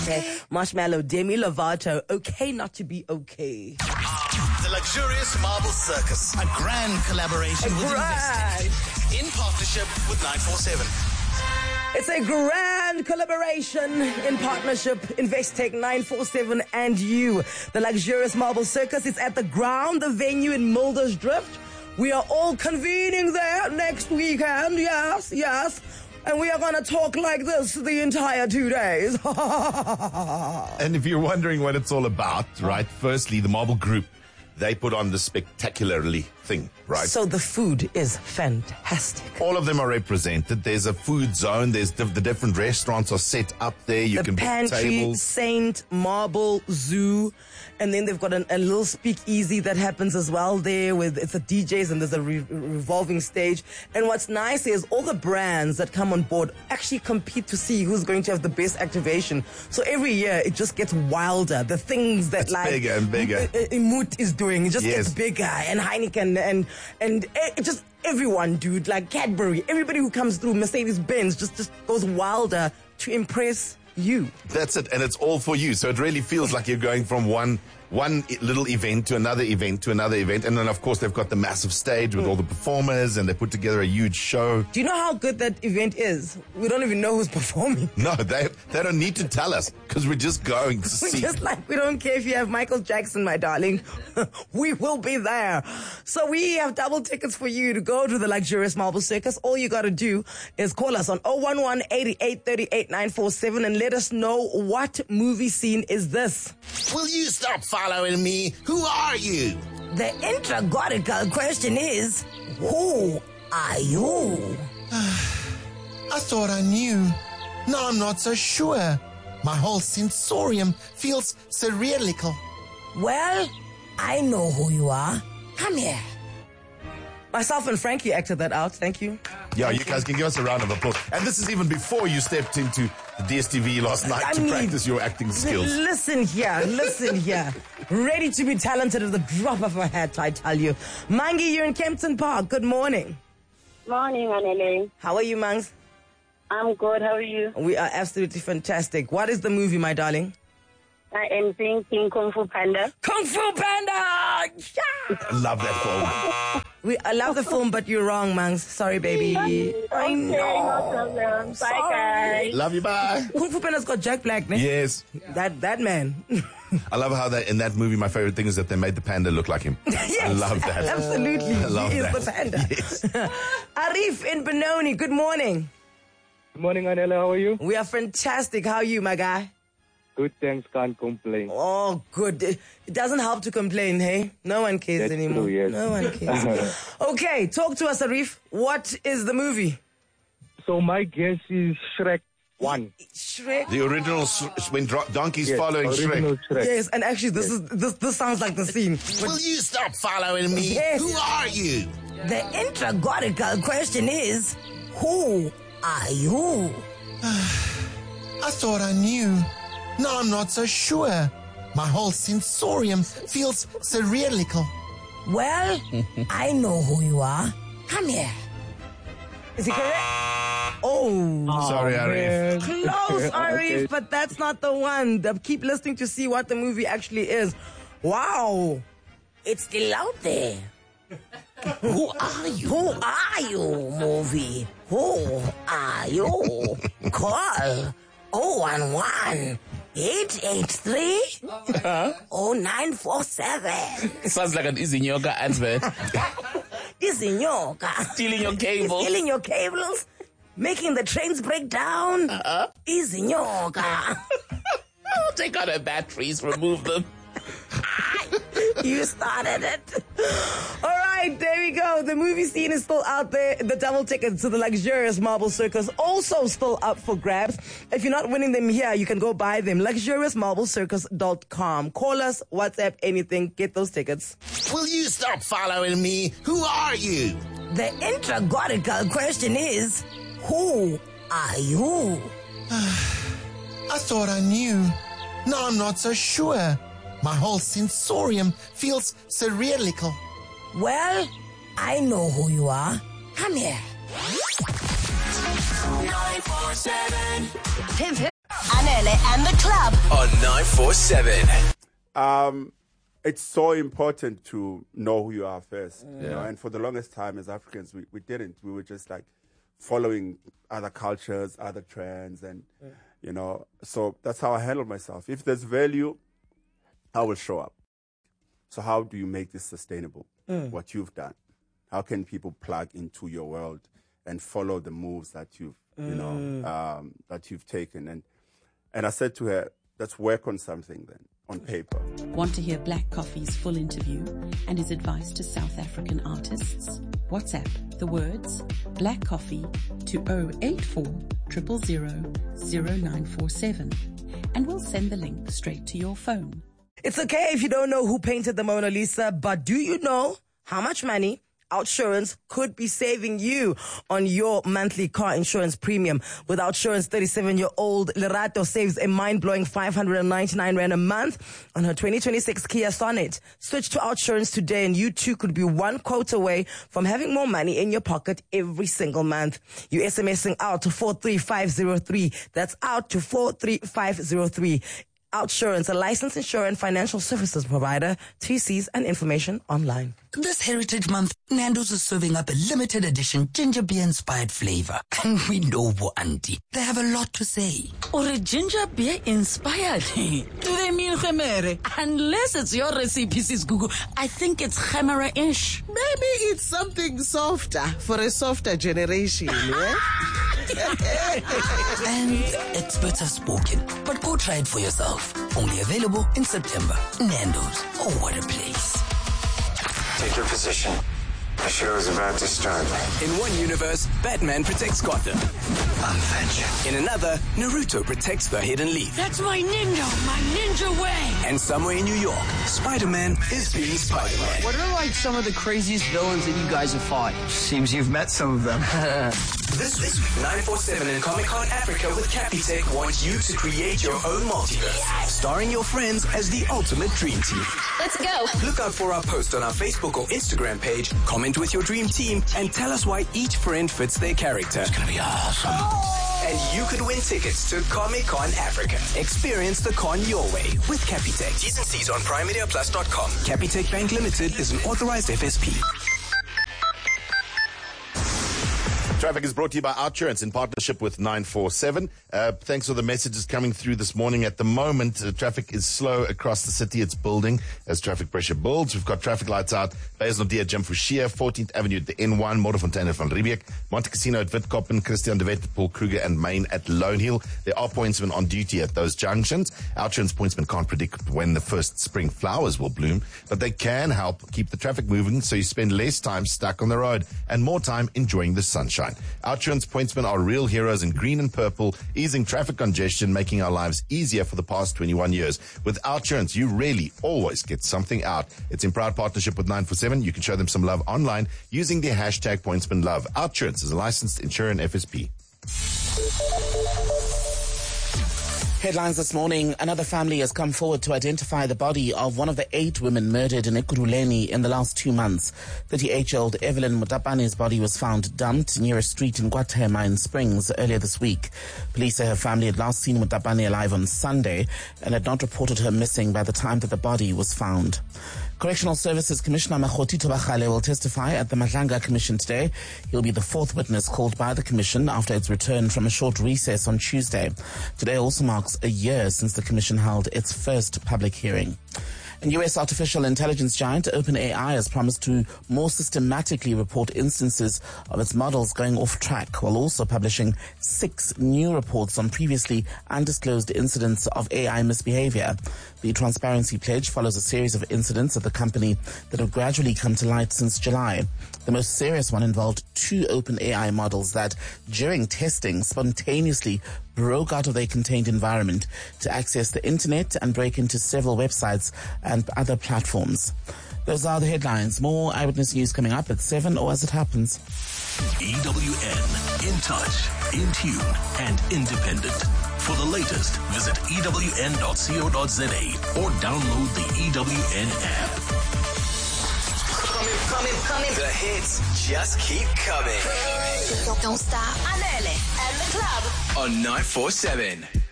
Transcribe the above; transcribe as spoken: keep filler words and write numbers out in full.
Okay. Marshmallow, Demi Lovato, okay not to be okay. The Luxurious Marble Circus, a grand collaboration with Grand. Investec in partnership with nine four seven. It's a grand collaboration in partnership, Investec, nine four seven, and you. The Luxurious Marble Circus is at the Ground, the venue in Mulder's Drift. We are all convening there next weekend, yes, yes. And we are going to talk like this the entire two days. And if you're wondering what it's all about, right, firstly, the Marble Group, they put on the spectacularly thing, right? So the food is fantastic. All of them are represented. There's a food zone. There's the, the different restaurants are set up there. You the can book Pantry, tables. Saint, Marble, Zoo. And then they've got an, a little speakeasy that happens as well there with it's a D Js and there's a re- revolving stage. And what's nice is all the brands that come on board actually compete to see who's going to have the best activation. So every year it just gets wilder. The things that It's like bigger and bigger. Moot is doing, it just Yes. gets bigger. And Heineken and and it just everyone, dude, like Cadbury, everybody who comes through, Mercedes-Benz just just goes wilder to impress you. That's it, and it's all for you. So it really feels like you're going from one one little event to another event to another event. And then, of course, they've got the massive stage with all the performers, and they put together a huge show. Do you know how good that event is? We don't even know who's performing. No, they they don't need to tell us, because we're just going to We're see. just like, we don't care if you have Michael Jackson, my darling. We will be there. So we have double tickets for you to go to the Luxurious Marble Circus. All you got to do is call us on oh one one, eighty-eight, thirty-eight, nine four seven and let us know what movie scene is this. Will you stop following me? Who are you? The intragorical question is, who are you? I thought I knew. Now I'm not so sure. My whole sensorium feels surrealical. Well, I know who you are. Come here. Myself and Frankie acted that out. Thank you. Yeah, you guys can give us a round of applause. And this is even before you stepped into the D S T V last night I to mean, practice your acting skills. L- listen here, listen here. Ready to be talented at the drop of a hat, I tell you. Mangi, you're in Kempton Park. Good morning. Morning, Anele. How are you, Mangs? I'm good. How are you? We are absolutely fantastic. What is the movie, my darling? I am thinking Kung Fu Panda. Kung Fu Panda! Yeah! I love that film. We, I love the film, but you're wrong, Mangs. Sorry, baby. I Okay, know. no problem. Bye, Sorry. guys. Love you, bye. Kung Fu Panda's got Jack Black, ne? Yes. That, that man. I love how they, in that movie, my favorite thing is that they made the panda look like him. Yes, I love that. Absolutely. I love he that. is the panda. Yes. Arif in Benoni, good morning. Good morning, Anela. How are you? We are fantastic. How are you, my guy? Good, thanks. Can't complain. Oh, good. It it doesn't help to complain, hey? No one cares That's anymore. true, yes. No one cares. Okay, talk to us, Arif. What is the movie? So my guess is Shrek one. Shrek. The original, Sh- when dro- Donkey's Yes, following original Shrek. Shrek. Yes, and actually, this is this this sounds like the scene. Will you stop following me? Yes. Who are you? The intragorical question is, who are you? I thought I knew. Now I'm not so sure. My whole sensorium feels surrealical. Well, I know who you are. Come here. Is he correct? Oh. Sorry, Arif. Close, Arif, Okay. but that's not the one. The- Keep listening to see what the movie actually is. Wow. It's still out there. Who are you? Who are you, movie? Who are you? Call oh one one, eight eight three, oh nine four seven. Sounds like an Izinyoka advert. Izinyoka. Stealing your cable. Stealing your cables? Making the trains break down? Uh-huh. Izinyoka. Oh, take out her batteries, remove them. You started it. All right, there we go. The movie scene is still out there. The double tickets to the Luxurious Marble Circus also still up for grabs. If you're not winning them here, you can go buy them. luxurious marble circus dot com. Call us, WhatsApp, anything. Get those tickets. Will you stop following me? Who are you? The intragorical question is, who are you? I thought I knew. Now I'm not so sure. My whole sensorium feels surrealical. Well, I know who you are. Come here. nine four seven. Hip, hip. Anele. Anele and the Club on nine four seven. Um, it's so important to know who you are first. Yeah. You know? And for the longest time as Africans, we, we didn't. We were just like following other cultures, other trends, and, yeah. you know, so that's how I handle myself. If there's value, I will show up. So how do you make this sustainable, mm. what you've done? How can people plug into your world and follow the moves that you've, mm. you know, um, that you've taken? And and I said to her, let's work on something then, on paper. Want to hear Black Coffee's full interview and his advice to South African artists? WhatsApp the words Black Coffee to zero eight four zero zero zero zero nine four seven and we'll send the link straight to your phone. It's okay if you don't know who painted the Mona Lisa, but do you know how much money OUTsurance could be saving you on your monthly car insurance premium? With OUTsurance, thirty-seven-year-old Lerato saves a mind-blowing five hundred ninety-nine rand a month on her twenty twenty-six Kia Sonet. Switch to OUTsurance today and you too could be one quote away from having more money in your pocket every single month. You SMSing out to four three five zero three. That's out to four three five zero three. OUTsurance, a licensed insurance and financial services provider. T Cs and information online. This Heritage Month, Nando's is serving up a limited edition ginger beer inspired flavor. And we know Bo Auntie, they have a lot to say. Or a ginger beer inspired? Do they mean gemere? Unless it's your recipe, Sis Gugu, I think it's gemere-ish. Maybe it's something softer for a softer generation, yeah? And experts have spoken, but go try it for yourself. Only available in September. Nando's. Oh, what a place. Take your position. The show is about to start. In one universe, Batman protects Gotham. I'm vengeance. In another, Naruto protects the Hidden Leaf. That's my ninja, my ninja way. And somewhere in New York, Spider-Man is being Spider-Man. What are like some of the craziest villains that you guys have fought? Seems you've met some of them. This week, nine four seven and Comic-Con Africa with Capitec wants you to create your own multiverse, starring your friends as the ultimate dream team. Let's go. Look out for our post on our Facebook or Instagram page, comment with your dream team, and tell us why each friend fits their character. It's gonna be awesome. And you could win tickets to Comic-Con Africa. Experience the con your way with Capitec. T's and C's on prime media plus dot com. Capitec Bank Limited is an authorized F S P. Traffic is brought to you by OUTsurance in partnership with nine four seven. Uh, thanks for the messages coming through this morning. At the moment, uh, traffic is slow across the city. It's building as traffic pressure builds. We've got traffic lights out. Baisnodie, Jim Fouchier, fourteenth Avenue at the N one, Modderfontein van Riebeek, Monte Casino at Witkoppen, Christian de Wet, Paul Kruger and Main at Lone Hill. There are pointsmen on duty at those junctions. OUTsurance pointsmen can't predict when the first spring flowers will bloom, but they can help keep the traffic moving so you spend less time stuck on the road and more time enjoying the sunshine. OUTsurance pointsmen are real heroes in green and purple, easing traffic congestion, making our lives easier for the past twenty-one years. With OUTsurance, you really always get something out. It's in proud partnership with nine four seven. You can show them some love online using the hashtag pointsmanlove. OUTsurance is a licensed insurance F S P. Headlines this morning. Another family has come forward to identify the body of one of the eight women murdered in Ekurhuleni in the last two months. thirty-eight-year-old Evelyn Mutapane's body was found dumped near a street in Guatemala in Springs earlier this week. Police say her family had last seen Mutapane alive on Sunday and had not reported her missing by the time that the body was found. Correctional Services Commissioner Makgotito Bagale will testify at the Madlanga Commission today. He'll be the fourth witness called by the Commission after its return from a short recess on Tuesday. Today also marks a year since the Commission held its first public hearing. And U S artificial intelligence giant OpenAI has promised to more systematically report instances of its models going off track, while also publishing six new reports on previously undisclosed incidents of A I misbehavior. The Transparency Pledge follows a series of incidents at the company that have gradually come to light since July. The most serious one involved two OpenAI models that, during testing, spontaneously broke out of their contained environment to access the internet and break into several websites and other platforms. Those are the headlines. More Eyewitness News coming up at seven or as it happens. E W N, in touch, in tune, and independent. For the latest, visit E W N dot co dot za or download the E W N app. Coming, coming, coming. The hits just keep coming. Don't stop. Anele and the Club On nine four seven.